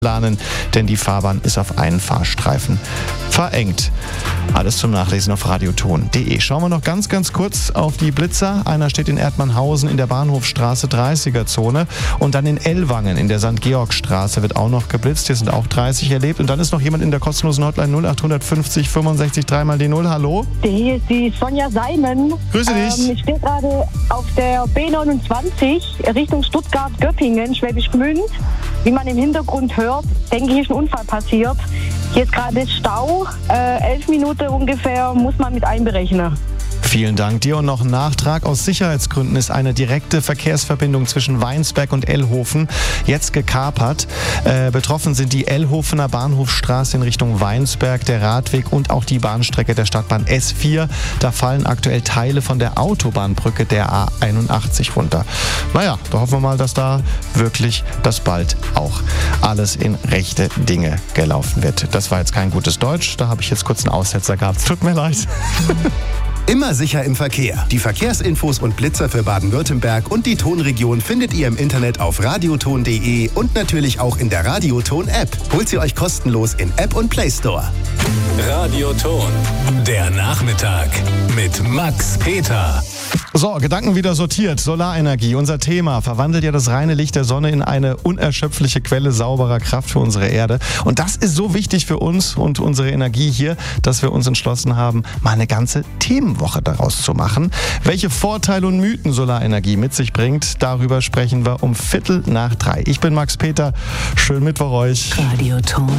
planen, denn die Fahrbahn ist auf einen Fahrstreifen verengt. Alles zum Nachlesen auf radioton.de. Schauen wir noch ganz kurz auf die Blitzer. Einer steht in Erdmannhausen in der Bahnhofstraße 30er-Zone und dann in Ellwangen in der St. Georg-Straße wird auch noch geblitzt. Hier sind auch 30 erlebt. Und dann ist noch jemand in der kostenlosen Hotline 0850 65 3 die 0. Hallo? Hier ist die Sonja Seimen. Grüße dich. Ich stehe gerade auf der B29 Richtung Stuttgart-Göppingen, Schwäbisch Gmünd. Wie man im Hintergrund hört, denke ich, ist ein Unfall passiert. Hier ist gerade Stau. 11 Minuten ungefähr muss man mit einberechnen. Vielen Dank dir und noch ein Nachtrag. Aus Sicherheitsgründen ist eine direkte Verkehrsverbindung zwischen Weinsberg und Ellhofen jetzt gekapert. Betroffen sind die Ellhofener Bahnhofstraße in Richtung Weinsberg, der Radweg und auch die Bahnstrecke der Stadtbahn S4. Da fallen aktuell Teile von der Autobahnbrücke der A81 runter. Naja, da hoffen wir mal, dass da wirklich das bald auch alles in rechte Dinge gelaufen wird. Das war jetzt kein gutes Deutsch, da habe ich jetzt kurz einen Aussetzer gehabt. Tut mir leid. Immer sicher im Verkehr. Die Verkehrsinfos und Blitzer für Baden-Württemberg und die Tonregion findet ihr im Internet auf radioton.de und natürlich auch in der Radioton-App. Holt sie euch kostenlos in App und Play Store. Radioton, der Nachmittag mit Max Peter. So, Gedanken wieder sortiert. Solarenergie, unser Thema, verwandelt ja das reine Licht der Sonne in eine unerschöpfliche Quelle sauberer Kraft für unsere Erde. Und das ist so wichtig für uns und unsere Energie hier, dass wir uns entschlossen haben, mal eine ganze Themenwoche daraus zu machen. Welche Vorteile und Mythen Solarenergie mit sich bringt, darüber sprechen wir um 14:45. Ich bin Max Peter. Schönen Mittwoch euch. Radioton.